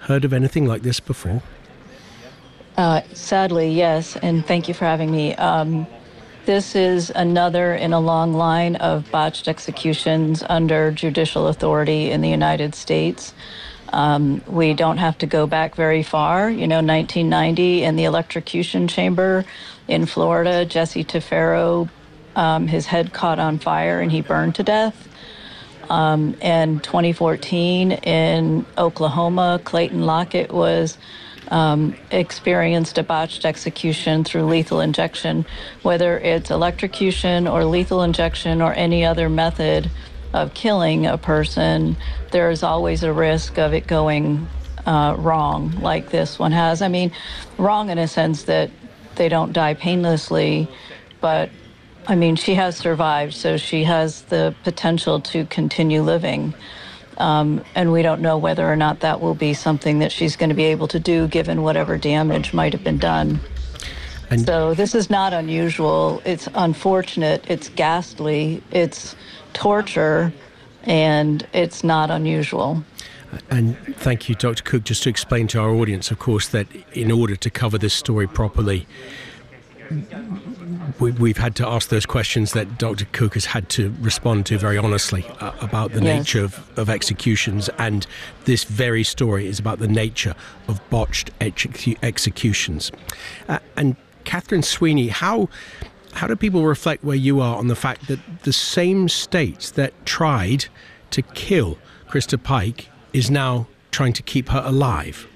heard of anything like this before? Sadly, yes, and thank you for having me. This is another in a long line of botched executions under judicial authority in the United States. We don't have to go back very far. 1990 in the electrocution chamber in Florida, Jesse Tefero, his head caught on fire and he burned to death. And 2014 in Oklahoma, Clayton Lockett was experienced a botched execution through lethal injection. Whether it's electrocution or lethal injection or any other method of killing a person, there is always a risk of it going wrong like this one has. I mean, wrong in a sense that they don't die painlessly, but I mean, she has survived, so she has the potential to continue living. And we don't know whether or not that will be something that she's going to be able to do given whatever damage might have been done. And so this is not unusual. It's unfortunate. It's ghastly. It's torture, and it's not unusual. And thank you, Dr. Cook. Just to explain to our audience, of course, that in order to cover this story properly, we've had to ask those questions that Dr. Cook has had to respond to very honestly about the nature of executions. And this very story is about the nature of botched executions. And Catherine Sweeney, how do people reflect where you are on the fact that the same state that tried to kill Krista Pike is now trying to keep her alive?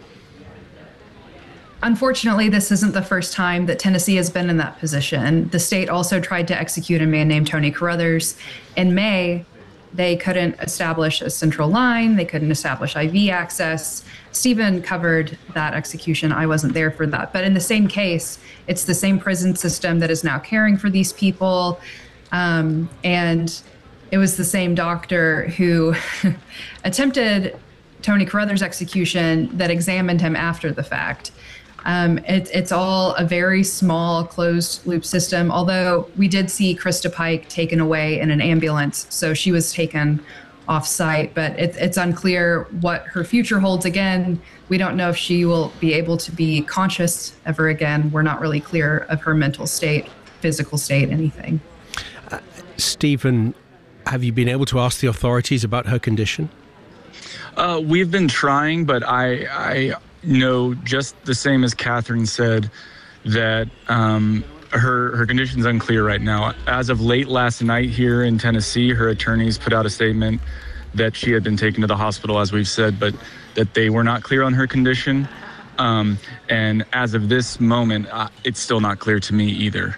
Unfortunately, this isn't the first time that Tennessee has been in that position. The state also tried to execute a man named Tony Carruthers. In May, they couldn't establish a central line. They couldn't establish IV access. Stephen covered that execution. I wasn't there for that. But in the same case, it's the same prison system that is now caring for these people. And it was the same doctor who attempted Tony Carruthers' execution that examined him after the fact. It's all a very small closed loop system, although we did see Krista Pike taken away in an ambulance, so she was taken off site, but it's unclear what her future holds. Again, we don't know if she will be able to be conscious ever again. We're not really clear of her mental state, physical state, anything. Stephen, have you been able to ask the authorities about her condition? We've been trying, but I know, just the same as Catherine said, that her condition's unclear right now. As of late last night here in Tennessee, her attorneys put out a statement that she had been taken to the hospital, as we've said, but that they were not clear on her condition. And as of this moment, it's still not clear to me either.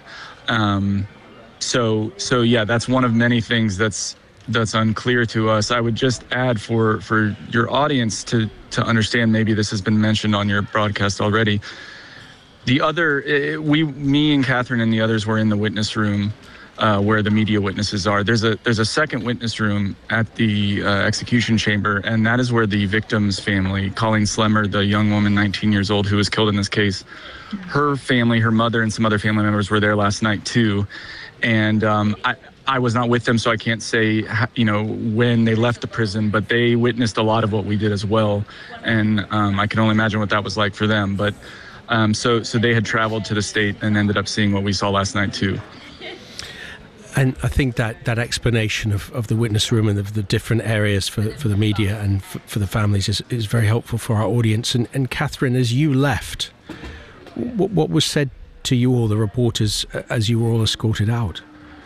So yeah, that's one of many things that's unclear to us. I would just add for your audience to understand, maybe this has been mentioned on your broadcast already. Me and Catherine and the others were in the witness room where the media witnesses are. There's a second witness room at the execution chamber, and that is where the victim's family, Colleen Slemmer, the young woman, 19 years old, who was killed in this case, her family, her mother, and some other family members were there last night too. And I was not with them, so I can't say, when they left the prison, but they witnessed a lot of what we did as well. And I can only imagine what that was like for them. But so they had traveled to the state and ended up seeing what we saw last night too. And I think that explanation of the witness room and of the different areas for the media and for the families is very helpful for our audience. And Catherine, as you left, what was said to you all, the reporters, as you were all escorted out?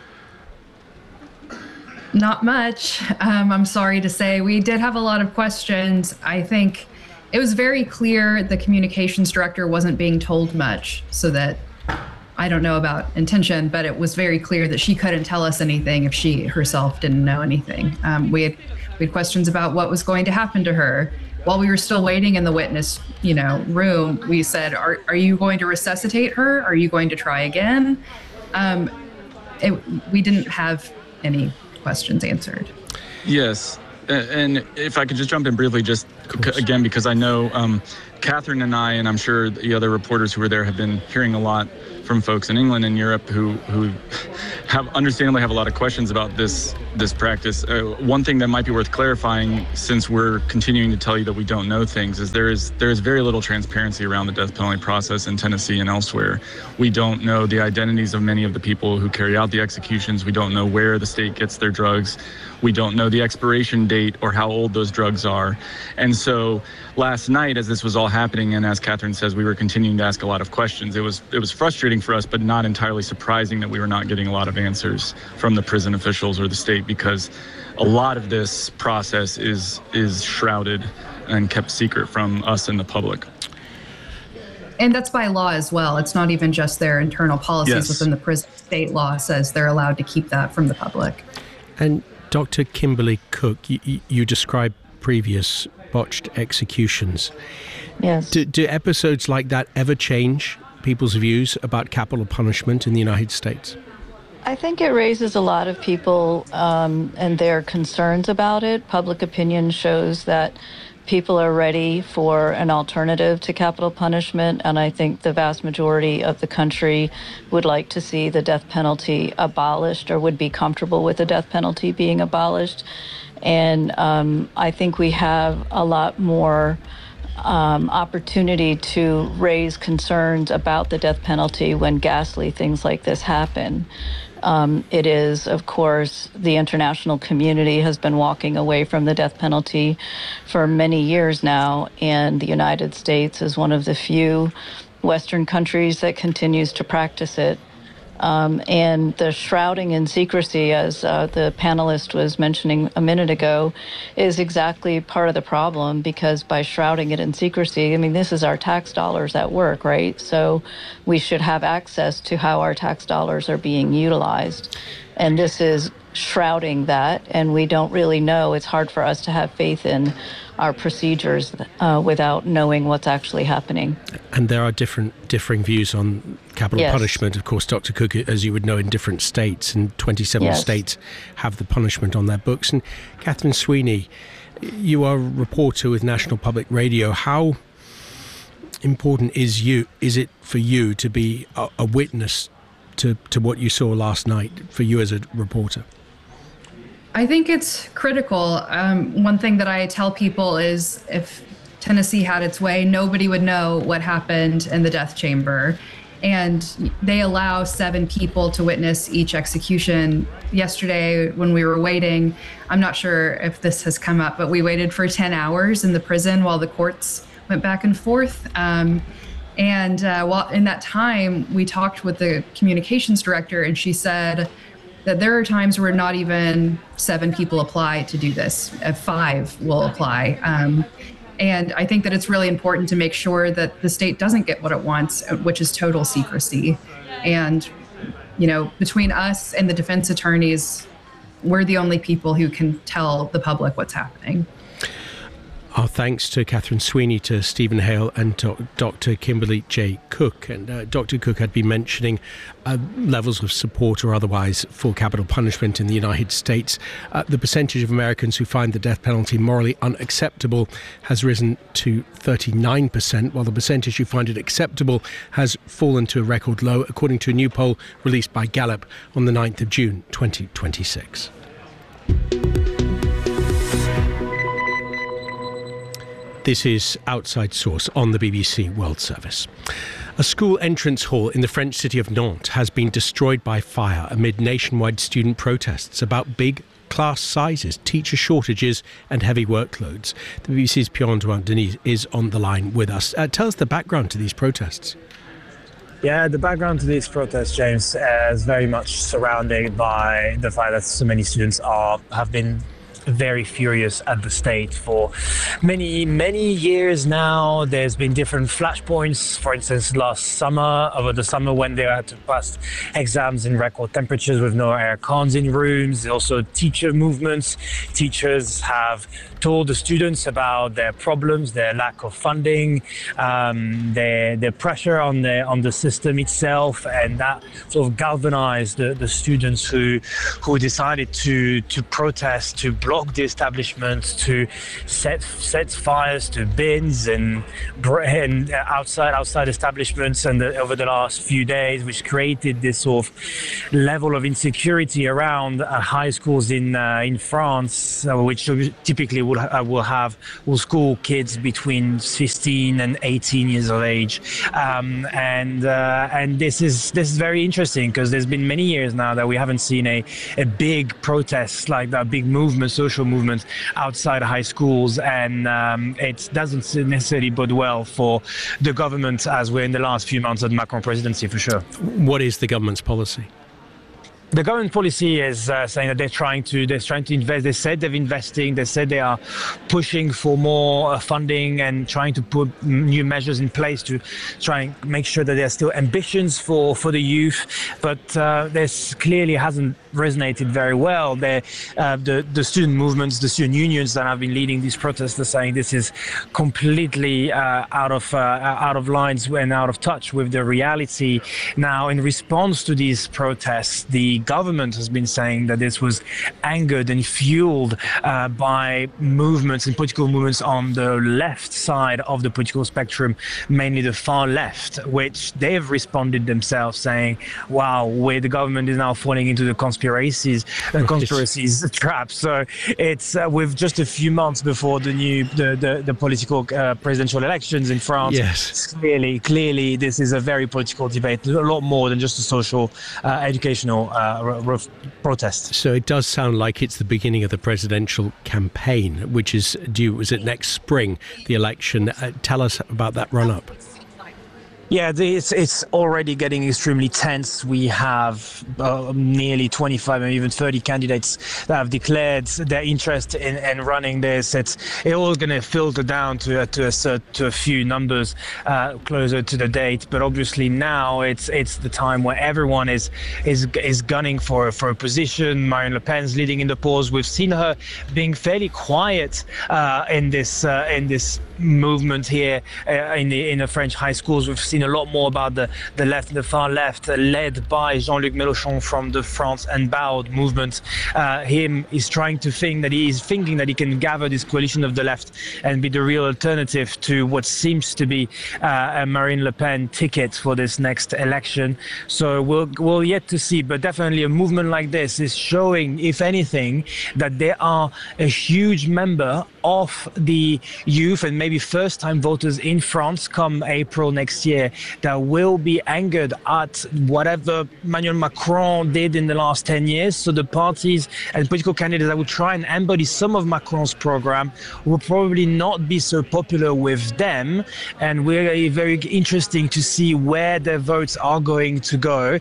Not much. I'm sorry to say. We did have a lot of questions. I think it was very clear the communications director wasn't being told much, so that I don't know about intention, but it was very clear that she couldn't tell us anything if she herself didn't know anything. We had questions about what was going to happen to her. While we were still waiting in the witness, room, we said, "Are you going to resuscitate her? Are you going to try again?" We didn't have any questions answered. Yes, and if I could just jump in briefly, just again, because I know Catherine and I, and I'm sure the other reporters who were there, have been hearing a lot from folks in England and Europe who understandably have a lot of questions about this practice. One thing that might be worth clarifying, since we're continuing to tell you that we don't know things, is there is very little transparency around the death penalty process in Tennessee and elsewhere. We don't know the identities of many of the people who carry out the executions. We don't know where the state gets their drugs. We don't know the expiration date or how old those drugs are. And so last night, as this was all happening, and as Catherine says, we were continuing to ask a lot of questions. It was frustrating for us, but not entirely surprising that we were not getting a lot of answers from the prison officials or the state, because a lot of this process is shrouded and kept secret from us and the public. And that's by law as well. It's not even just their internal policies within the prison. State law says they're allowed to keep that from the public. And Dr. Kimberly Cook, you described previous botched executions. Yes. Do episodes like that ever change people's views about capital punishment in the United States? I think it raises a lot of people and their concerns about it. Public opinion shows that people are ready for an alternative to capital punishment, and I think the vast majority of the country would like to see the death penalty abolished, or would be comfortable with the death penalty being abolished. And I think we have a lot more opportunity to raise concerns about the death penalty when ghastly things like this happen. It is, of course, the international community has been walking away from the death penalty for many years now, and the United States is one of the few Western countries that continues to practice it. And the shrouding in secrecy, as the panelist was mentioning a minute ago, is exactly part of the problem, because by shrouding it in secrecy, I mean, this is our tax dollars at work, right? So we should have access to how our tax dollars are being utilized. And this is shrouding that, and we don't really know. It's hard for us to have faith in our procedures without knowing what's actually happening. And there are differing views on capital punishment. Of course, Dr. Cook, as you would know, in different states, and 27 states have the punishment on their books. And Catherine Sweeney, you are a reporter with National Public Radio. How important is it for you to be a witness to what you saw last night, for you as a reporter? I think it's critical. One thing that I tell people is, if Tennessee had its way, nobody would know what happened in the death chamber. And they allow 7 people to witness each execution. Yesterday, when we were waiting, I'm not sure if this has come up, but we waited for 10 hours in the prison while the courts went back and forth. While in that time, we talked with the communications director, and she said that there are times where not even 7 people apply to do this. 5 will apply. And I think that it's really important to make sure that the state doesn't get what it wants, which is total secrecy. And, between us and the defense attorneys, we're the only people who can tell the public what's happening. Our thanks to Catherine Sweeney, to Stephen Hale, and to Dr. Kimberly J. Cook. And Dr. Cook had been mentioning levels of support or otherwise for capital punishment in the United States. The percentage of Americans who find the death penalty morally unacceptable has risen to 39%, while the percentage who find it acceptable has fallen to a record low, according to a new poll released by Gallup on the 9th of June 2026. This is Outside Source on the BBC World Service. A school entrance hall in the French city of Nantes has been destroyed by fire amid nationwide student protests about big class sizes, teacher shortages and heavy workloads. The BBC's Pierre-Antoine Denis is on the line with us. Tell us the background to these protests. Yeah, the background to these protests, James, is very much surrounded by the fact that so many students have been very furious at the state for many years now. There's been different flashpoints. For instance, over the summer, when they had to pass exams in record temperatures with no air cons in rooms. Also teacher movements. Teachers have told the students about their problems, their lack of funding, their pressure on the system itself, and that sort of galvanized the students who decided to protest, to block block the establishment, to set fires to bins and outside establishments, and over the last few days, which created this sort of level of insecurity around high schools in France, which typically will school kids between 15 and 18 years of age, and this is very interesting, because there's been many years now that we haven't seen a big protest like that, big movement, social movement outside high schools, and it doesn't necessarily bode well for the government as we're in the last few months of the Macron presidency, for sure. What is the government's policy? The government policy is saying that they're trying to invest. They said they're investing. They said they are pushing for more funding and trying to put new measures in place to try and make sure that there are still ambitions for the youth. But this clearly hasn't resonated very well. The student movements, the student unions that have been leading these protests are saying this is completely out of lines and out of touch with the reality. Now, in response to these protests, the government has been saying that this was angered and fueled by movements and political movements on the left side of the political spectrum, mainly the far left, which they've responded themselves saying, wow, where the government is now falling into the conspiracies trap. So it's with just a few months before the political presidential elections in France. Yes. Clearly this is a very political debate, a lot more than just a social educational protest. So it does sound like it's the beginning of the presidential campaign, which is due, was it next spring, the election? Tell us about that run-up. Yeah, it's already getting extremely tense. We have nearly 25 and even 30 candidates that have declared their interest in running this. It's all going to filter down to a few numbers closer to the date. But obviously now it's the time where everyone is gunning for a position. Marine Le Pen's leading in the polls. We've seen her being fairly quiet in this movement here in the French high schools. We've seen a lot more about the left and the far left, led by Jean-Luc Mélenchon from the France Unbowed movement. He's thinking that he can gather this coalition of the left and be the real alternative to what seems to be a Marine Le Pen ticket for this next election. So we'll yet to see, but definitely a movement like this is showing, if anything, that there are a huge member of the youth and maybe first-time voters in France come April next year that will be angered at whatever Emmanuel Macron did in the last 10 years. So the parties and political candidates that would try and embody some of Macron's program will probably not be so popular with them. And we're very interesting to see where their votes are going to go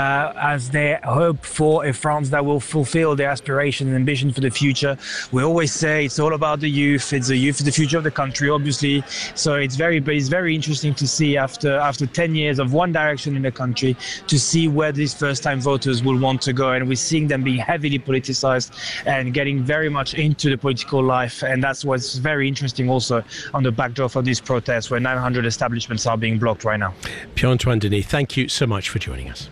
as they hope for a France that will fulfill their aspiration and ambition for the future. We always say it's all about the youth. It's the youth is the future of the country, obviously. So it's very interesting to see after 10 years of one direction in the country to see where these first-time voters will want to go. And we're seeing them being heavily politicized and getting very much into the political life. And that's what's very interesting also on the backdrop of these protests where 900 establishments are being blocked right now. Pierre-Antoine Denis, thank you so much for joining us.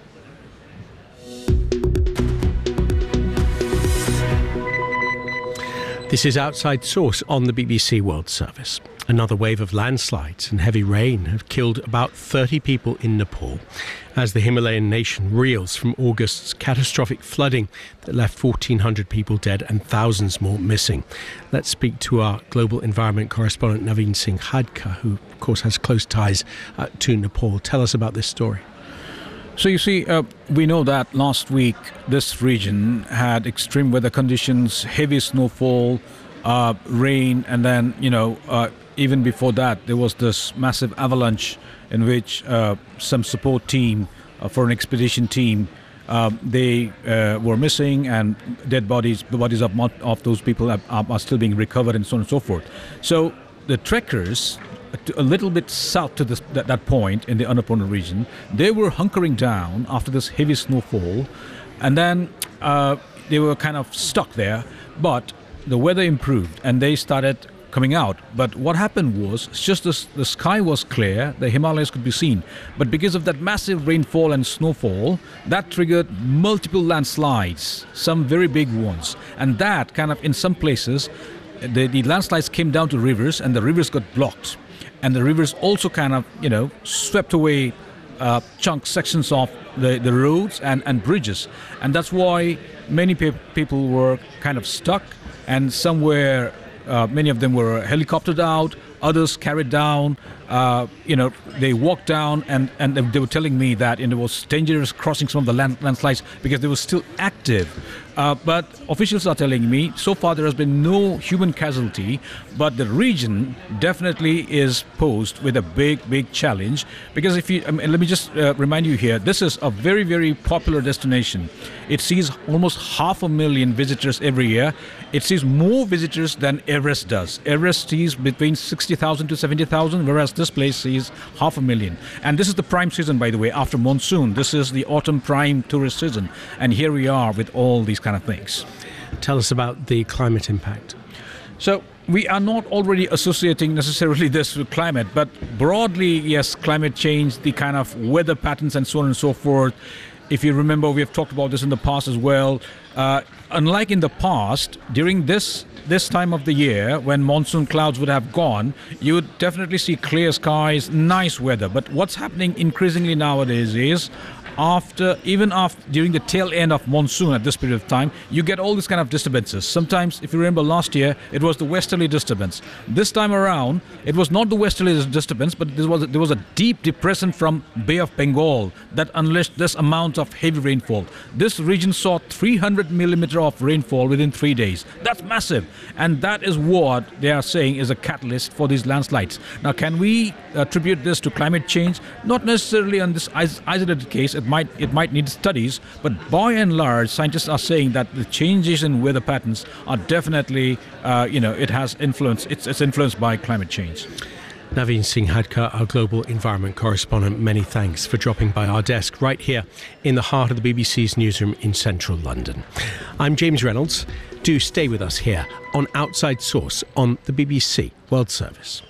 This is Outside Source on the BBC World Service. Another wave of landslides and heavy rain have killed about 30 people in Nepal as the Himalayan nation reels from August's catastrophic flooding that left 1,400 people dead and thousands more missing. Let's speak to our global environment correspondent Naveen Singh Hadka, who of course has close ties to Nepal. Tell us about this story. So you see, we know that last week this region had extreme weather conditions, heavy snowfall, rain, and then, even before that, there was this massive avalanche in which some support team for an expedition team, they were missing, and the bodies of those people are still being recovered, and so on and so forth. So the trekkers, a little bit south to that point in the Annapurna region, they were hunkering down after this heavy snowfall, and then they were kind of stuck there. But the weather improved, and they started coming out. But what happened was, it's just the sky was clear, the Himalayas could be seen. But because of that massive rainfall and snowfall, that triggered multiple landslides, some very big ones. And that kind of, in some places, the landslides came down to rivers, and the rivers got blocked. And the rivers also kind of, swept away sections of the roads and bridges. And that's why many people were kind of stuck, and many of them were helicoptered out, others carried down, they walked down, and they were telling me that it was dangerous crossing some of the landslides because they were still active. But officials are telling me so far there has been no human casualty, but the region definitely is posed with a big challenge. Because let me just remind you here, this is a very, very popular destination. It sees almost 500,000 visitors every year. It sees more visitors than Everest does. Everest sees between 60,000 to 70,000, whereas this place sees 500,000. And this is the prime season, by the way, after monsoon. This is the autumn prime tourist season. And here we are with all these kind of things. Tell us about the climate impact. So we are not already associating necessarily this with climate, but broadly, yes, climate change, the kind of weather patterns and so on and so forth. If you remember, we have talked about this in the past as well. Unlike in the past, during this time of the year, when monsoon clouds would have gone, you would definitely see clear skies, nice weather. But what's happening increasingly nowadays is, during the tail end of monsoon at this period of time, you get all these kind of disturbances. Sometimes, if you remember last year, it was the westerly disturbance. This time around, it was not the westerly disturbance, but there was a deep depression from Bay of Bengal that unleashed this amount of heavy rainfall. This region saw 300 millimeter of rainfall within 3 days. That's massive. And that is what they are saying is a catalyst for these landslides. Now, can we attribute this to climate change? Not necessarily on this isolated case. It might need studies, but by and large, scientists are saying that the changes in weather patterns are definitely, it has influence. It's influenced by climate change. Naveen Singh Hadkar, our global environment correspondent, many thanks for dropping by our desk right here in the heart of the BBC's newsroom in central London. I'm James Reynolds. Do stay with us here on Outside Source on the BBC World Service.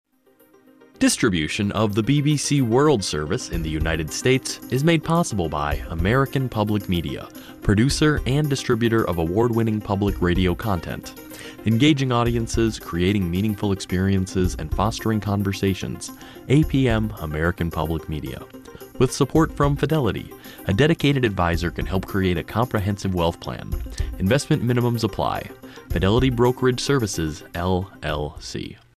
Distribution of the BBC World Service in the United States is made possible by American Public Media, producer and distributor of award-winning public radio content. Engaging audiences, creating meaningful experiences, and fostering conversations. APM American Public Media. With support from Fidelity, a dedicated advisor can help create a comprehensive wealth plan. Investment minimums apply. Fidelity Brokerage Services, LLC.